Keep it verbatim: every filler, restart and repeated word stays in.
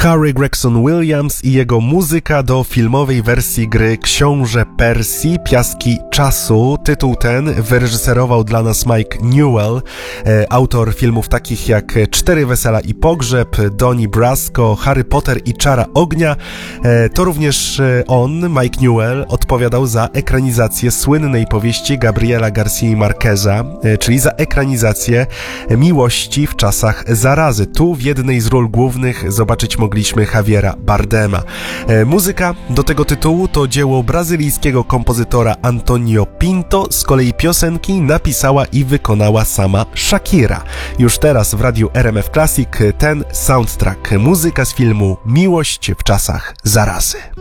Harry Gregson Williams i jego muzyka do filmowej wersji gry Książę Persji, Piaski Czasu. Tytuł ten wyreżyserował dla nas Mike Newell, e, autor filmów takich jak Cztery Wesela i Pogrzeb, Donnie Brasco, Harry Potter i Czara Ognia. E, to również e, on, Mike Newell, odpowiadał za ekranizację słynnej powieści Gabriela García Marqueza, e, czyli za ekranizację Miłości w czasach zarazy. Tu w jednej z ról głównych zobaczyć mogliśmy Javiera Bardema. E, muzyka do tego tytułu to dzieło brazylijskiego kompozytora Antonio Pinto, z kolei piosenki napisała i wykonała sama Shakira. Już teraz w radiu R M F Classic ten soundtrack, muzyka z filmu Miłość w czasach zarazy.